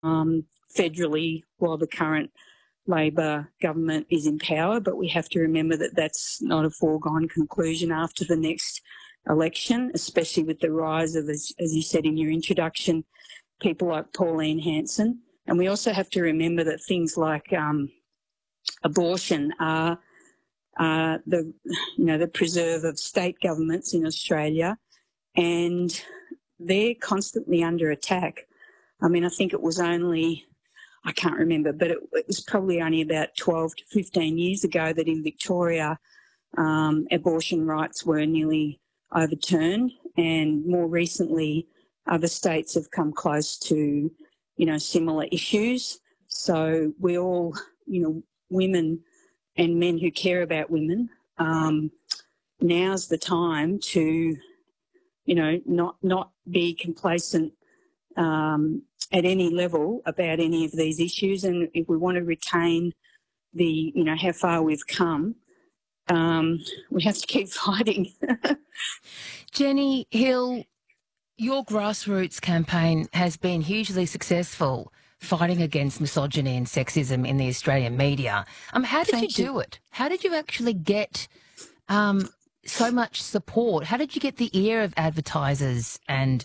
federally while the current Labor government is in power, but we have to remember that that's not a foregone conclusion after the next election, especially with the rise of, as you said in your introduction, people like Pauline Hanson. And we also have to remember that things like abortion are the preserve of state governments in Australia, and they're constantly under attack. I mean, I think it was only, I can't remember, but it was probably only about 12 to 15 years ago that in Victoria abortion rights were nearly overturned, and more recently other states have come close to, similar issues. So we all, women and men who care about women, now's the time to, not be complacent at any level about any of these issues. And if we want to retain the, how far we've come, we have to keep fighting. Jenny Hill, your grassroots campaign has been hugely successful fighting against misogyny and sexism in the Australian media. How did you do it? How did you actually get so much support? How did you get the ear of advertisers and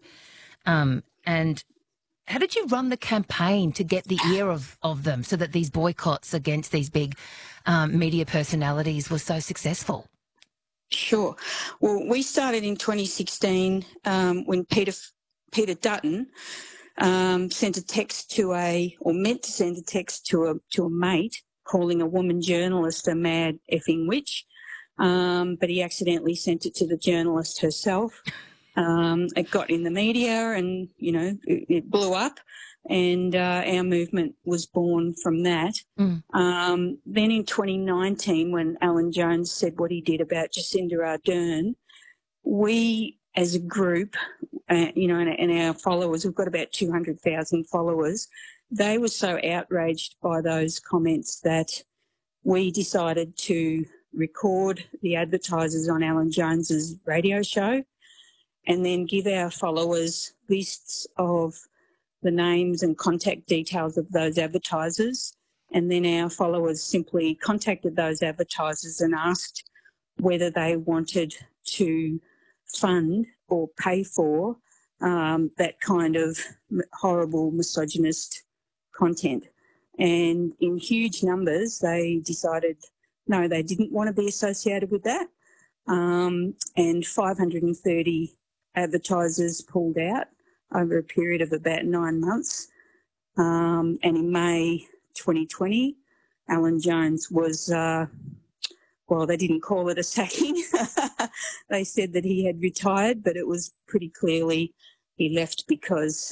how did you run the campaign to get the ear of them so that these boycotts against these big media personalities were so successful? Sure. Well, we started in 2016 when Peter Dutton sent a text meant to send a text to a mate calling a woman journalist a mad effing witch, but he accidentally sent it to the journalist herself. It got in the media and, it blew up, and our movement was born from that. Then in 2019, when Alan Jones said what he did about Jacinda Ardern, we as a group, and our followers, we've got about 200,000 followers, they were so outraged by those comments that we decided to record the advertisers on Alan Jones's radio show and then give our followers lists of the names and contact details of those advertisers. And then our followers simply contacted those advertisers and asked whether they wanted to fund or pay for that kind of horrible misogynist content. And in huge numbers, they decided, no, they didn't want to be associated with that. And 530 advertisers pulled out over a period of about 9 months. And in May 2020, Alan Jones was, they didn't call it a sacking. They said that he had retired, but it was pretty clearly he left because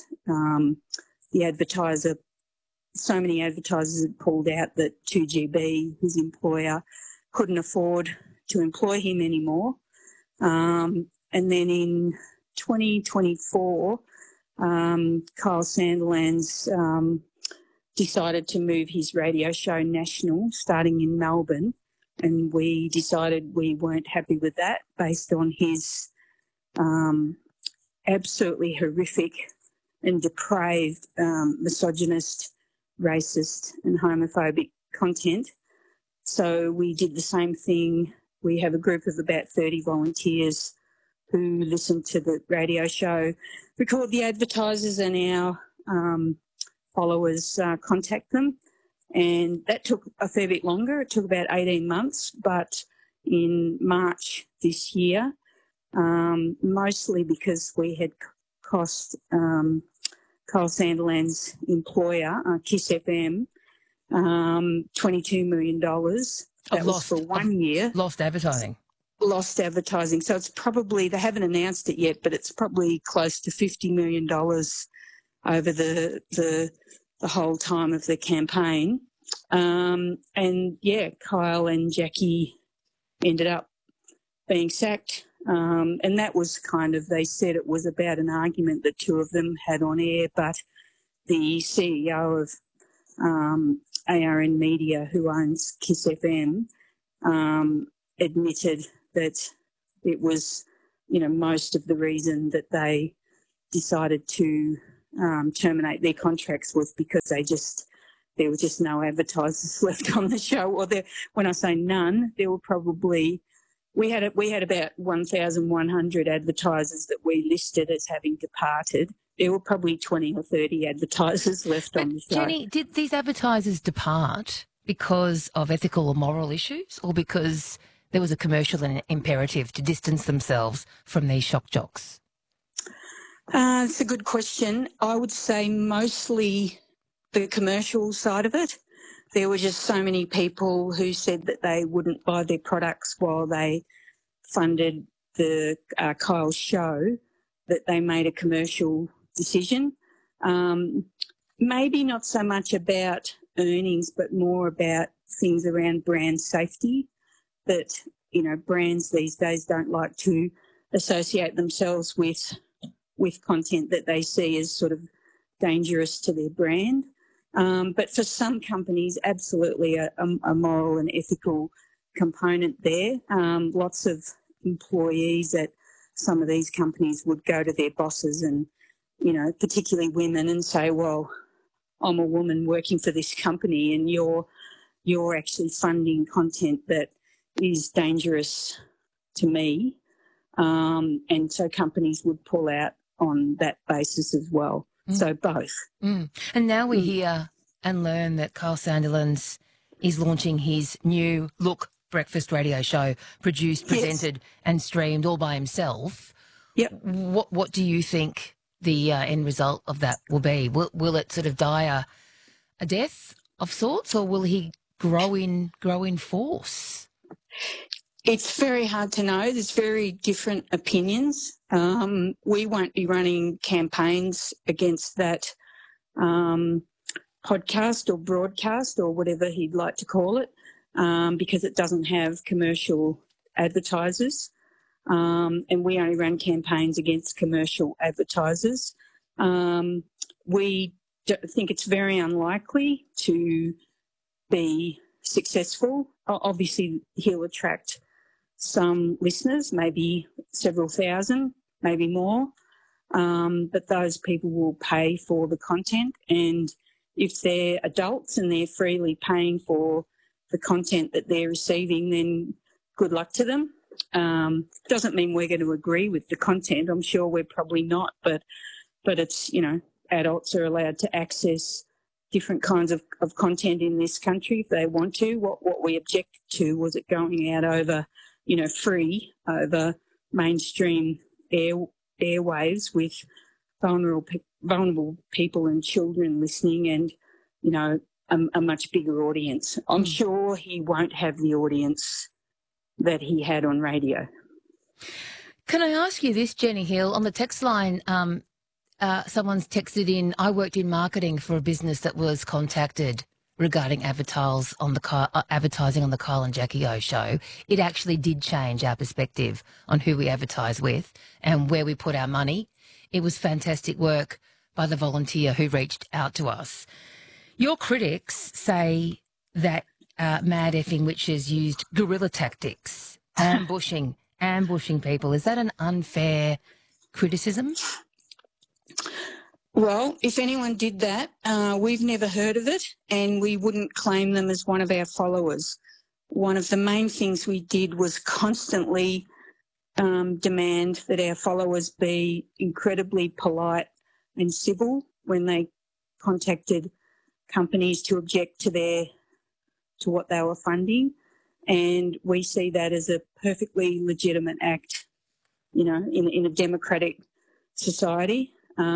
so many advertisers had pulled out that 2GB, his employer, couldn't afford to employ him anymore. And then in 2024, Kyle Sandilands decided to move his radio show national, starting in Melbourne, and we decided we weren't happy with that based on his absolutely horrific and depraved misogynist, racist and homophobic content. So we did the same thing. We have a group of about 30 volunteers who listen to the radio show, record the advertisers, and our followers contact them. And that took a fair bit longer. It took about 18 months, but in March this year, mostly because we had cost Kyle Sandilands' employer, Kiss FM, $22 million. That was for 1 year. Lost advertising. Lost advertising. So it's probably, they haven't announced it yet, but it's probably close to $50 million over the whole time of the campaign. And yeah, Kyle and Jackie ended up being sacked. And that was kind of, they said it was about an argument that two of them had on air, but the CEO of ARN Media, who owns Kiss FM, admitted that it was, most of the reason that they decided to terminate their contracts was because there were just no advertisers left on the show. Or when I say none, there were probably we had about 1,100 advertisers that we listed as having departed. There were probably 20 or 30 advertisers left on the show. Jenny, did these advertisers depart because of ethical or moral issues, or because there was a commercial imperative to distance themselves from these shock jocks? It's a good question. I would say mostly the commercial side of it. There were just so many people who said that they wouldn't buy their products while they funded the Kyle's show that they made a commercial decision. Maybe not so much about earnings, but more about things around brand safety, that, brands these days don't like to associate themselves with content that they see as sort of dangerous to their brand. But for some companies, absolutely a moral and ethical component there. Lots of employees at some of these companies would go to their bosses and, particularly women, and say, well, I'm a woman working for this company and you're actually funding content that is dangerous to me. And so companies would pull out on that basis as well. So both. And now we hear and learn that Kyle Sandilands is launching his new Look breakfast radio show, produced, presented and streamed all by himself. Yep. What do you think the end result of that will be? Will it sort of die a death of sorts, or will he grow in force? It's very hard to know. There's very different opinions. We won't be running campaigns against that podcast or broadcast or whatever he'd like to call it, because it doesn't have commercial advertisers. And we only run campaigns against commercial advertisers. We think it's very unlikely to be successful. Obviously, he'll attract some listeners, maybe several thousand, maybe more, but those people will pay for the content. And if they're adults and they're freely paying for the content that they're receiving, then good luck to them. Doesn't mean we're going to agree with the content. I'm sure we're probably not, but it's, adults are allowed to access different kinds of content in this country if they want to. What we objected to was it going out over, free over mainstream airwaves with vulnerable people and children listening, and, a much bigger audience. I'm sure he won't have the audience that he had on radio. Can I ask you this, Jenny Hill? On the text line, someone's texted in, I worked in marketing for a business that was contacted regarding advertising on the Kyle and Jackie O show. It actually did change our perspective on who we advertise with and where we put our money. It was fantastic work by the volunteer who reached out to us. Your critics say that Mad Effing Witches used guerrilla tactics, ambushing people. Is that an unfair criticism? Well, if anyone did that, we've never heard of it, and we wouldn't claim them as one of our followers. One of the main things we did was constantly demand that our followers be incredibly polite and civil when they contacted companies to object to what they were funding, and we see that as a perfectly legitimate act, in a democratic society.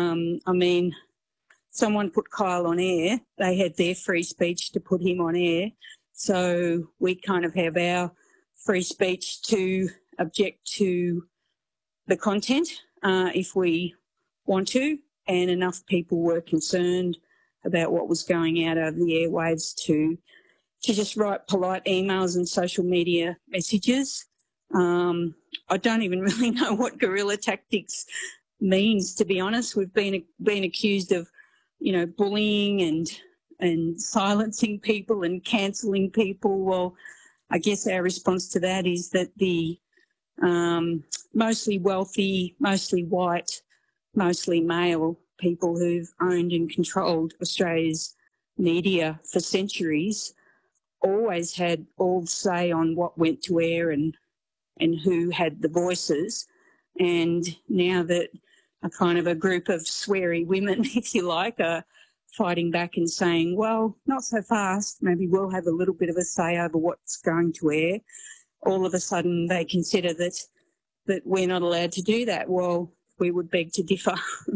Someone put Kyle on air. They had their free speech to put him on air. So we kind of have our free speech to object to the content if we want to. And enough people were concerned about what was going out over the airwaves to just write polite emails and social media messages. I don't even really know what guerrilla tactics means, to be honest. We've been accused of, bullying and silencing people and cancelling people. Well, I guess our response to that is that the mostly wealthy, mostly white, mostly male people who've owned and controlled Australia's media for centuries always had all say on what went to air and who had the voices. And now that a kind of a group of sweary women, if you like, are fighting back and saying, well, not so fast, maybe we'll have a little bit of a say over what's going to air, all of a sudden they consider that we're not allowed to do that. Well, we would beg to differ.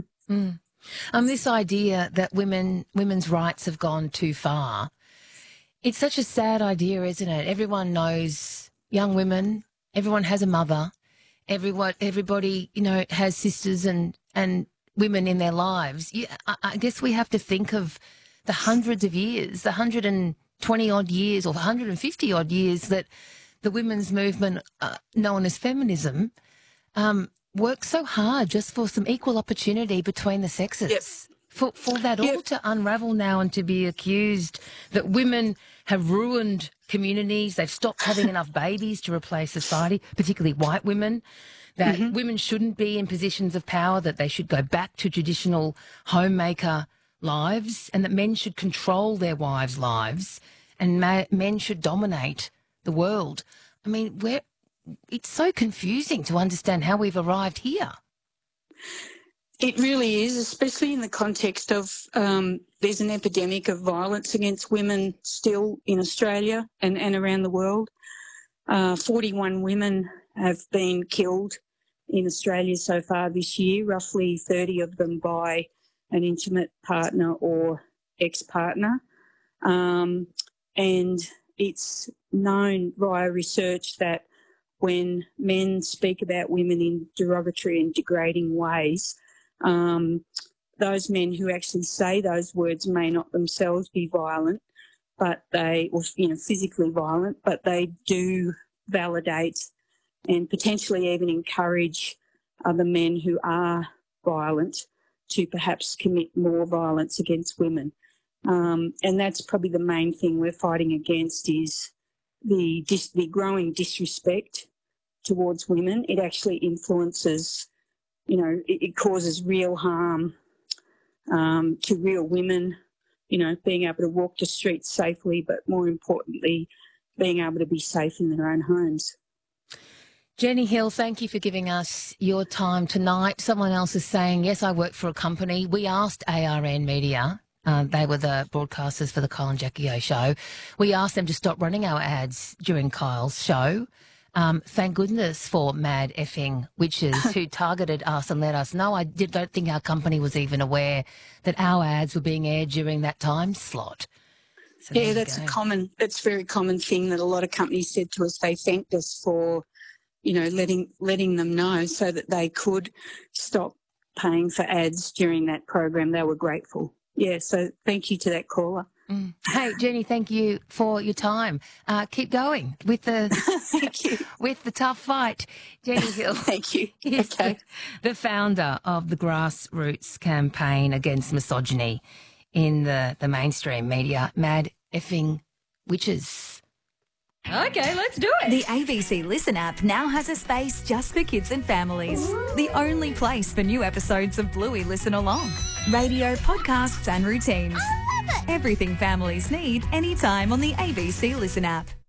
This idea that women's rights have gone too far, it's such a sad idea, isn't it? Everyone knows young women, everyone has a mother, everybody, has sisters and women in their lives. Yeah, I guess we have to think of the hundreds of years, the 120-odd years or 150-odd years that the women's movement, known as feminism, worked so hard just for some equal opportunity between the sexes. Yep. For that all to unravel now and to be accused that women have ruined communities, they've stopped having enough babies to replace society, particularly white women, that women shouldn't be in positions of power, that they should go back to traditional homemaker lives, and that men should control their wives' lives and men should dominate the world. I mean, it's so confusing to understand how we've arrived here. It really is, especially in the context of there's an epidemic of violence against women still in Australia and around the world. 41 women have been killed in Australia so far this year, roughly 30 of them by an intimate partner or ex-partner. And it's known via research that when men speak about women in derogatory and degrading ways, those men who actually say those words may not themselves be violent, physically violent, but they do validate and potentially even encourage other men who are violent to perhaps commit more violence against women. And that's probably the main thing we're fighting against is the growing disrespect towards women. It actually influences, it causes real harm to real women, being able to walk the streets safely, but more importantly, being able to be safe in their own homes. Jenny Hill, thank you for giving us your time tonight. Someone else is saying, yes, I work for a company. We asked ARN Media, they were the broadcasters for the Kyle and Jackie O show. We asked them to stop running our ads during Kyle's show. Thank goodness for Mad Effing Witches who targeted us and let us know. I don't think our company was even aware that our ads were being aired during that time slot. So yeah, that's a very common thing that a lot of companies said to us. They thanked us for, letting them know so that they could stop paying for ads during that program. They were grateful. Yeah, so thank you to that caller. Hey, Jenny, thank you for your time. Keep going with the thank you. With the tough fight. Jenny Hill. Thank you. Is okay. the founder of the grassroots campaign against misogyny in the mainstream media, Mad Effing Witches. Okay, let's do it. The ABC Listen app now has a space just for kids and families. The only place for new episodes of Bluey Listen Along. Radio, podcasts and routines. Everything families need anytime on the ABC Listen app.